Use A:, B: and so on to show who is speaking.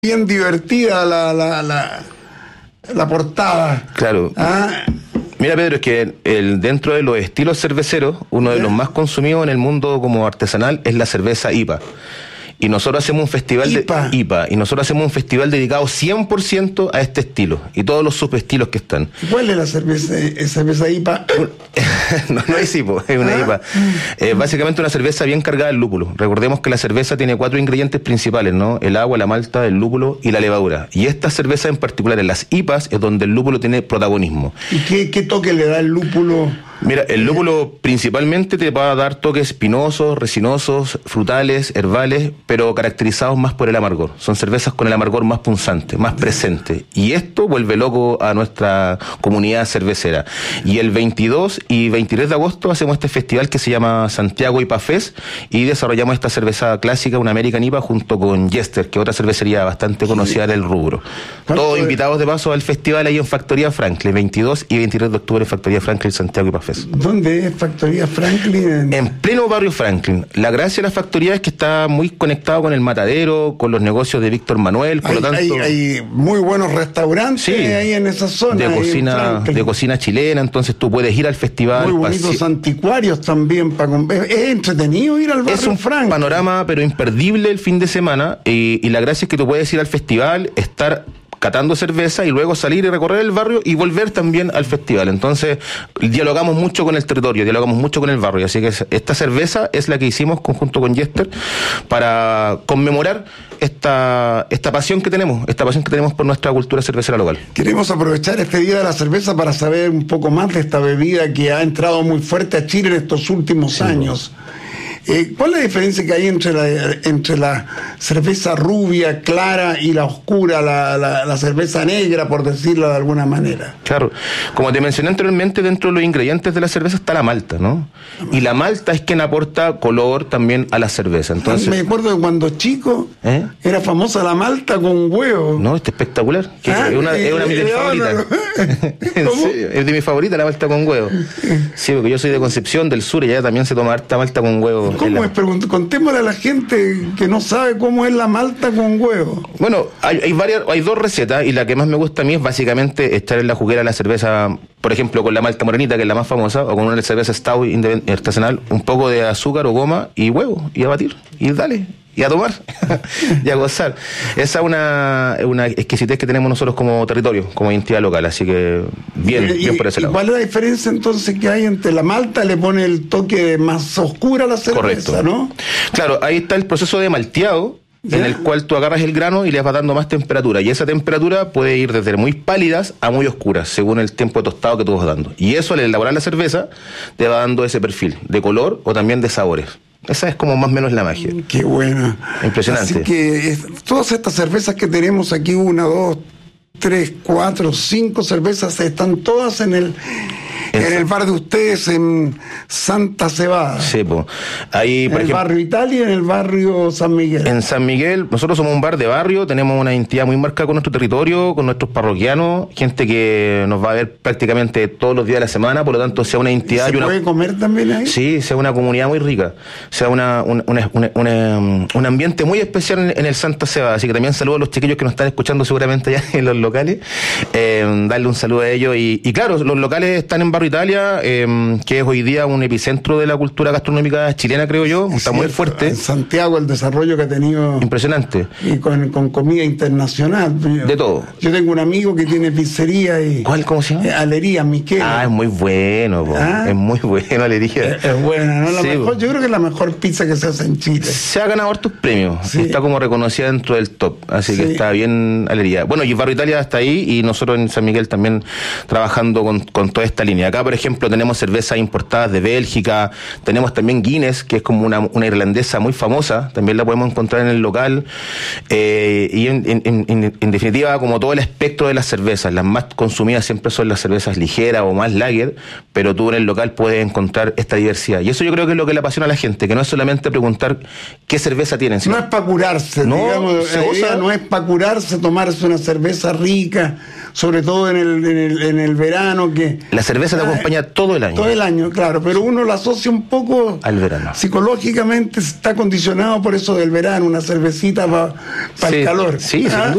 A: Bien divertida la portada.
B: Claro. Mira, Pedro, es que dentro de los estilos cerveceros, uno de los más consumidos en el mundo como artesanal es la cerveza IPA. Y nosotros hacemos un festival IPA, y nosotros hacemos un festival dedicado 100% a este estilo y todos los subestilos que están.
A: ¿Cuál es la cerveza IPA?
B: No es IPA, es una IPA. Básicamente una cerveza bien cargada en lúpulo. Recordemos que la cerveza tiene 4 ingredientes principales, ¿no? El agua, la malta, el lúpulo y la levadura. Y esta cerveza en particular, en las IPAs, es donde el lúpulo tiene protagonismo.
A: ¿Y qué toque le da el lúpulo?
B: Mira, el lúpulo principalmente te va a dar toques espinosos, resinosos, frutales, herbales, pero caracterizados más por el amargor. Son cervezas con el amargor más punzante, más presente. Y esto vuelve loco a nuestra comunidad cervecera. Y el 22 y 23 de agosto hacemos este festival que se llama Santiago IPA Fest y desarrollamos esta cerveza clásica, una American IPA, junto con Jester, que es otra cervecería bastante conocida en el rubro. Todos invitados de paso al festival ahí en Factoría Franklin, 22 y 23 de octubre en Factoría Franklin, Santiago IPA Fest.
A: ¿Dónde es Factoría Franklin?
B: En pleno barrio Franklin. La gracia de la factoría es que está muy conectado con el matadero, con los negocios de Víctor Manuel, por lo tanto...
A: Hay muy buenos restaurantes ahí en esa zona.
B: De cocina chilena, entonces tú puedes ir al festival.
A: Muy bonitos anticuarios también. Es entretenido ir al barrio Franklin.
B: Es un panorama, pero imperdible el fin de semana, y la gracia es que tú puedes ir al festival, estar catando cerveza y luego salir y recorrer el barrio y volver también al festival. Entonces, dialogamos mucho con el territorio, dialogamos mucho con el barrio. Así que esta cerveza es la que hicimos conjunto con Jester para conmemorar esta pasión que tenemos, por nuestra cultura cervecera local.
A: Queremos aprovechar este Día de la Cerveza para saber un poco más de esta bebida que ha entrado muy fuerte a Chile en estos últimos años. ¿Cuál es la diferencia que hay entre la cerveza rubia, clara, y la oscura, la cerveza negra, por decirlo de alguna manera?
B: Claro, como te mencioné anteriormente, dentro de los ingredientes de la cerveza está la malta, ¿no? Y la malta es quien aporta color también a la cerveza. Entonces,
A: me acuerdo que cuando chico era famosa la malta con huevo.
B: No, es espectacular. Es una de mis favoritas. En serio, es de mis favoritas la malta con huevo. Sí, porque yo soy de Concepción, del sur, y allá también se toma harta malta con huevo.
A: ¿Cómo es? Contémosle a la gente que no sabe cómo es la malta con huevo.
B: Bueno, hay 2 recetas, y la que más me gusta a mí es básicamente echar en la juguera la cerveza, por ejemplo, con la malta morenita, que es la más famosa, o con una cerveza stout artesanal, un poco de azúcar o goma y huevo, y a batir, y dale, y a tomar, y a gozar. Esa es una exquisitez que tenemos nosotros como territorio, como identidad local, así que bien por ese lado.
A: ¿Cuál es la diferencia entonces que hay entre la malta? Le pone el toque más oscura a la cerveza. Correcto. ¿No?
B: Claro, ahí está el proceso de malteado, en el cual tú agarras el grano y le vas dando más temperatura, y esa temperatura puede ir desde muy pálidas a muy oscuras, según el tiempo de tostado que tú vas dando. Y eso, al elaborar la cerveza, te va dando ese perfil de color o también de sabores. Esa es como más o menos la magia.
A: Qué buena.
B: Impresionante.
A: Así que todas estas cervezas que tenemos aquí, 1, 2, 3, 4, 5 cervezas, están todas en el bar de ustedes en Santa Cebada.
B: Sí, pues. Ahí, por ejemplo,
A: el barrio Italia y en el barrio San Miguel.
B: En San Miguel, nosotros somos un bar de barrio, tenemos una identidad muy marcada con nuestro territorio, con nuestros parroquianos, gente que nos va a ver prácticamente todos los días de la semana, por lo tanto, sea una identidad.
A: ¿Se puede comer también ahí?
B: Sí, sea una comunidad muy rica, sea un ambiente muy especial en el Santa Cebada. Así que también saludo a los chiquillos que nos están escuchando seguramente allá en los locales, darle un saludo a ellos. Y claro, los locales están en Barrio Italia, que es hoy día un epicentro de la cultura gastronómica chilena, creo yo. Está muy fuerte.
A: En Santiago, el desarrollo que ha tenido.
B: Impresionante.
A: Y con comida internacional.
B: De todo.
A: Yo tengo un amigo que tiene pizzería y...
B: ¿Cuál? ¿Cómo se llama?
A: Alería Miquel.
B: Es muy bueno, es muy bueno Alería.
A: Es buena, ¿no? Yo creo que es la mejor pizza que se hace en Chile.
B: Se ha ganado hartos premios. Sí. Está como reconocida dentro del top, así que está bien Alería. Bueno, y Barrio Italia está ahí, y nosotros en San Miguel también trabajando con toda esta línea. Acá, por ejemplo, tenemos cervezas importadas de Bélgica, tenemos también Guinness, que es como una irlandesa muy famosa, también la podemos encontrar en el local, y en definitiva, como todo el espectro de las cervezas, las más consumidas siempre son las cervezas ligeras o más lager, pero tú en el local puedes encontrar esta diversidad, y eso yo creo que es lo que le apasiona a la gente, que no es solamente preguntar qué cerveza tienen, sino...
A: No es para curarse, digamos, no es para curarse, tomarse una cerveza rica, sobre todo en el verano, que...
B: La cerveza te acompaña todo el año.
A: Todo el año, claro, pero uno la asocia un poco...
B: al verano.
A: Psicológicamente está condicionado por eso del verano, una cervecita para el calor.
B: Sí, sin duda.